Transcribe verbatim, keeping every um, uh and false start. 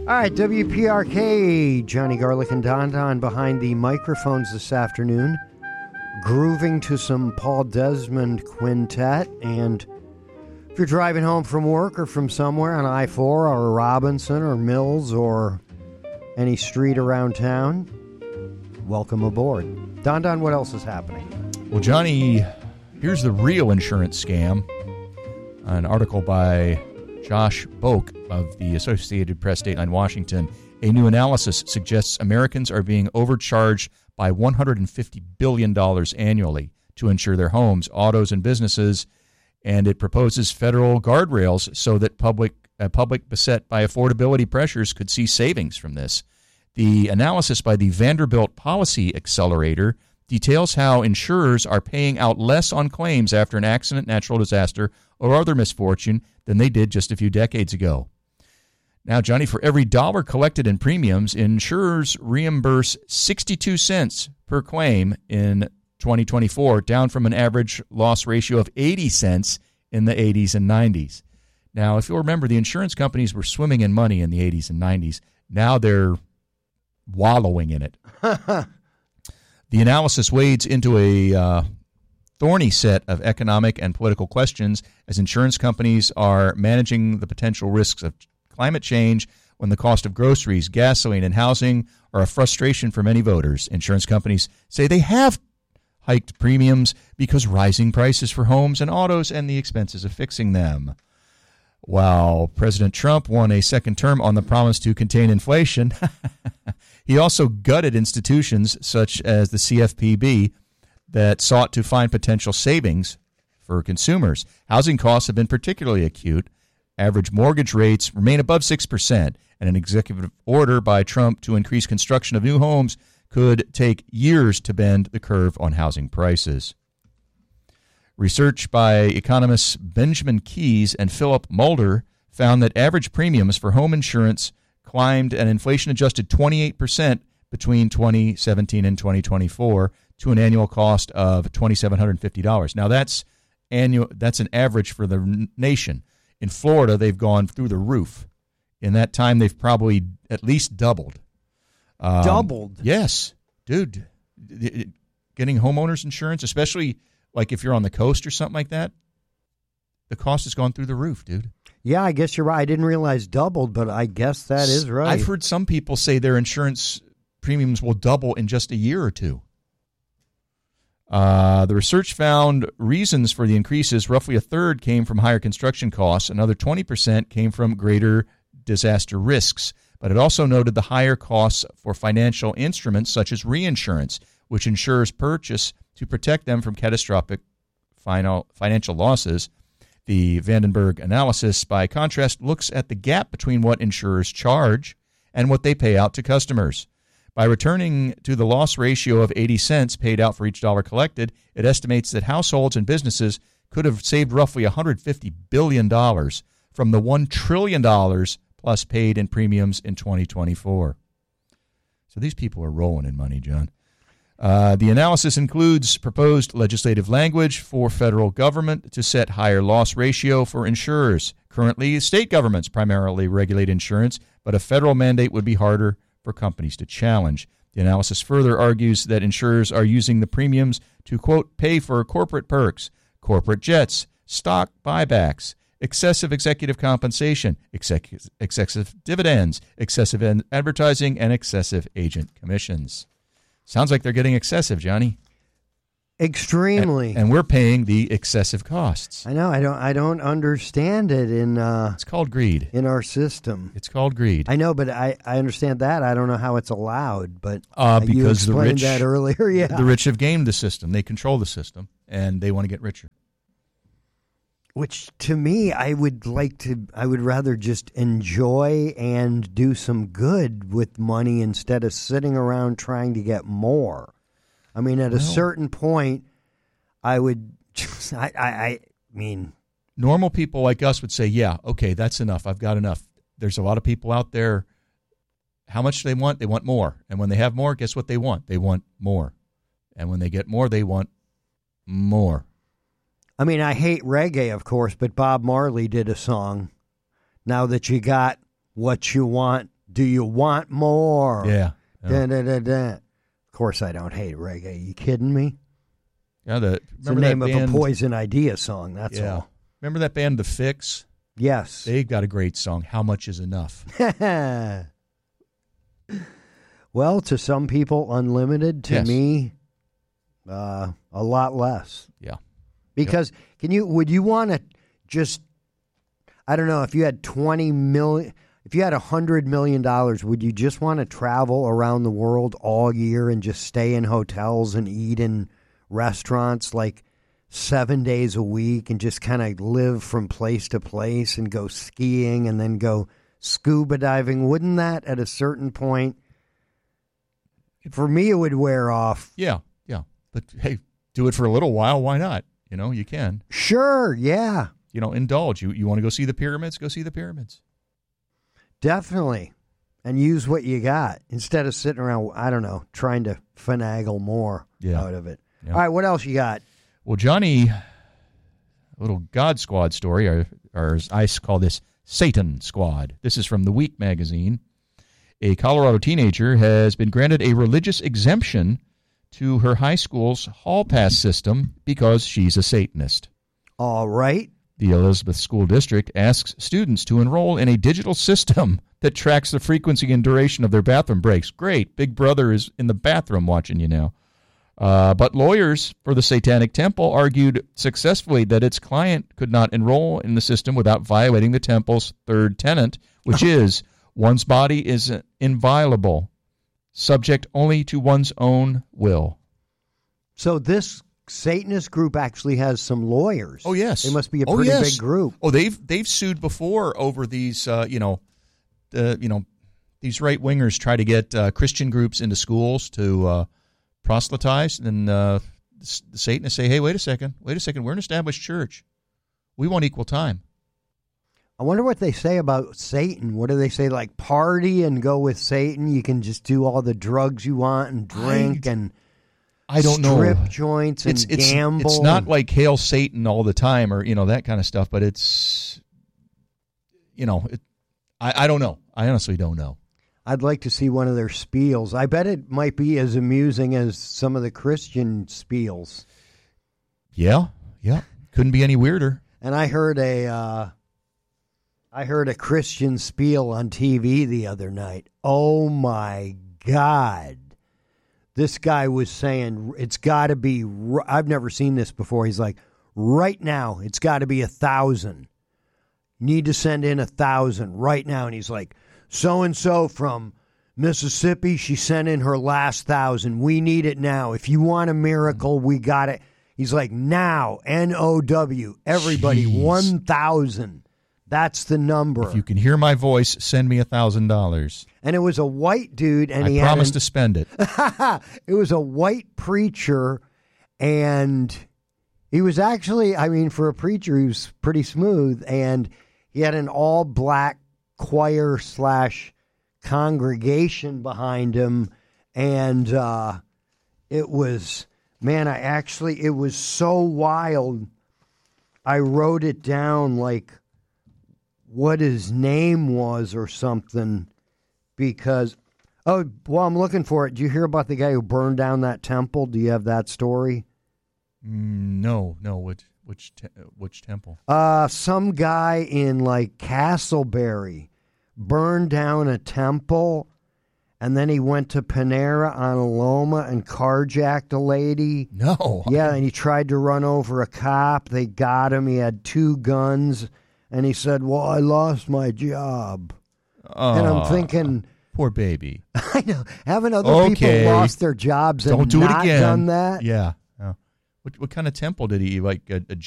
All right, W P R K, Johnny Garlic and Don Don behind the microphones this afternoon, grooving to some Paul Desmond Quintet. And if you're driving home from work or from somewhere on I four or Robinson or Mills or any street around town, welcome aboard. Don Don, what else is happening? Well, Johnny, here's the real insurance scam. An article by Josh Boak of the Associated Press, Dateline Washington. A new analysis suggests Americans are being overcharged by one hundred fifty billion dollars annually to insure their homes, autos, and businesses, and it proposes federal guardrails so that public uh, public beset by affordability pressures could see savings from this. The analysis by the Vanderbilt Policy Accelerator details how insurers are paying out less on claims after an accident, natural disaster, or other misfortune than they did just a few decades ago. Now, Johnny, for every dollar collected in premiums, insurers reimburse sixty-two cents per claim in twenty twenty-four, down from an average loss ratio of eighty cents in the eighties and nineties. Now, if you'll remember, the insurance companies were swimming in money in the eighties and nineties. Now they're wallowing in it. The analysis wades into a uh, thorny set of economic and political questions as insurance companies are managing the potential risks of climate change when the cost of groceries, gasoline, and housing are a frustration for many voters. Insurance companies say they have hiked premiums because rising prices for homes and autos and the expenses of fixing them. While President Trump won a second term on the promise to contain inflation, he also gutted institutions such as the C F P B that sought to find potential savings for consumers. Housing costs have been particularly acute. Average mortgage rates remain above six percent, and an executive order by Trump to increase construction of new homes could take years to bend the curve on housing prices. Research by economists Benjamin Keyes and Philip Mulder found that average premiums for home insurance climbed an inflation-adjusted twenty-eight percent between twenty seventeen and twenty twenty-four to an annual cost of two thousand seven hundred fifty dollars. Now, that's annual. That's an average for the nation. In Florida, they've gone through the roof. In that time, they've probably at least doubled. Um, Doubled? Yes. Dude, getting homeowners insurance, especially like if you're on the coast or something like that, the cost has gone through the roof, dude. Yeah, I guess you're right. I didn't realize doubled, but I guess that is right. I've heard some people say their insurance premiums will double in just a year or two. Uh, the research found reasons for the increases. Roughly a third came from higher construction costs. Another twenty percent came from greater disaster risks. But it also noted the higher costs for financial instruments such as reinsurance, which insurers purchase to protect them from catastrophic final, financial losses. The Vandenberg analysis, by contrast, looks at the gap between what insurers charge and what they pay out to customers. By returning to the loss ratio of eighty cents paid out for each dollar collected, it estimates that households and businesses could have saved roughly one hundred fifty billion dollars from the one trillion dollars plus paid in premiums in twenty twenty-four. So these people are rolling in money, John. Uh, the analysis includes proposed legislative language for federal government to set higher loss ratio for insurers. Currently, state governments primarily regulate insurance, but a federal mandate would be harder for companies to challenge. The analysis further argues that insurers are using the premiums to, quote, pay for corporate perks, corporate jets, stock buybacks, excessive executive compensation, exec- excessive dividends, excessive ad- advertising, and excessive agent commissions. Sounds like they're getting excessive, Johnny. Extremely. And, and we're paying the excessive costs. I know. I don't. I don't understand it in. Uh, it's called greed in our system. It's called greed. I know, but I, I understand that. I don't know how it's allowed. But uh, because you explained the rich that earlier. Yeah, the rich have gamed the system. They control the system, and they want to get richer. Which to me, I would like to. I would rather just enjoy and do some good with money instead of sitting around trying to get more. I mean, at well, a certain point, I would just, I, I, I mean. Normal people like us would say, yeah, okay, that's enough. I've got enough. There's a lot of people out there, how much they want? They want more. And when they have more, guess what they want? They want more. And when they get more, they want more. I mean, I hate reggae, of course, but Bob Marley did a song, Now That You Got What You Want, Do you want more? Yeah. yeah. Da, da, da, da. Of course, I don't hate reggae. You kidding me? Yeah, the, It's the name of a Poison Idea song, that's yeah. all. Remember that band, The Fix? Yes. They got a great song, How Much Is Enough? Well, to some people, unlimited. To Yes. me, uh, a lot less. Yeah. Because can you? Would you want to just? I don't know. If you had twenty million, if you had a hundred million dollars, would you just want to travel around the world all year and just stay in hotels and eat in restaurants like seven days a week and just kind of live from place to place and go skiing and then go scuba diving? Wouldn't that, at a certain point, for me, it would wear off? Yeah, yeah. But, hey, do it for a little while. Why not? You know, you can. Sure, yeah. You know, indulge. You, you want to go see the pyramids? Go see the pyramids. Definitely. And use what you got instead of sitting around, I don't know, trying to finagle more Yeah. out of it. Yeah. All right, what else you got? Well, Johnny, a little God Squad story, or, or as I call this, Satan Squad. This is from The Week magazine. A Colorado teenager has been granted a religious exemption to her high school's hall pass system because she's a Satanist. All right. The Elizabeth School District asks students to enroll in a digital system that tracks the frequency and duration of their bathroom breaks. Great. Big Brother is in the bathroom watching you now. Uh, but lawyers for the Satanic Temple argued successfully that its client could not enroll in the system without violating the temple's third tenet, which is one's body is inviolable, subject only to one's own will. So this Satanist group actually has some lawyers. Oh, yes. They must be a Oh, pretty yes. big group. Oh, they've they've sued before over these, uh, you know, uh, you know, these right wingers try to get uh, Christian groups into schools to uh, proselytize, and uh, the Satanists say, "Hey, wait a second, wait a second, we're an established church. We want equal time." I wonder what they say about Satan. What do they say? Like, party and go with Satan. You can just do all the drugs you want and drink I, and I don't strip know. joints and it's, it's, gamble. It's not like hail Satan all the time or, you know, that kind of stuff, but it's, you know, it, I, I don't know. I honestly don't know. I'd like to see one of their spiels. I bet it might be as amusing as some of the Christian spiels. Yeah, yeah. Couldn't be any weirder. And I heard a, uh, I heard a Christian spiel on T V the other night. Oh my God. This guy was saying, it's got to be, I've never seen this before. He's like, right now, it's got to be a thousand. Need to send in a thousand right now. And he's like, so-and-so from Mississippi, she sent in her last thousand. We need it now. If you want a miracle, we got it. He's like, now, N O W, everybody, Jeez. one thousand. That's the number. If you can hear my voice, send me a thousand dollars. And it was a white dude, and I he promise had to spend it. It was a white preacher, and he was actually, I mean, for a preacher, he was pretty smooth, and he had an all-black choir slash congregation behind him, and uh, it was, man, I actually, it was so wild. I wrote it down like what his name was or something, because, oh, well, I'm looking for it. Did you hear about the guy who burned down that temple? Do you have that story? Mm, no, no. Which which te- which temple? Uh, some guy in like Castleberry burned down a temple, and then he went to Panera on Aloma and carjacked a lady. No. Yeah, and he tried to run over a cop. They got him. He had two guns, and he said, well, I lost my job. Oh, And I'm thinking, poor baby. I know, haven't other Okay. people lost their jobs and Don't do not it again. done that? Yeah. yeah. What what kind of temple did he like? A, a